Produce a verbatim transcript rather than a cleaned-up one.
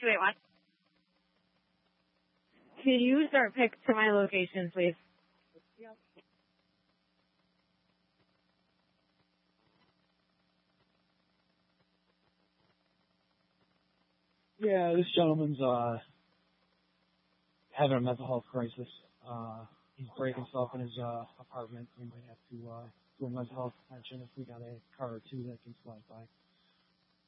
two eight one. Can you start pick to my location, please? Yep. Yeah, this gentleman's uh having a mental health crisis. Uh, he's breaking stuff in his uh apartment. We might have to uh do a mental health attention if we got a car or two that can slide by.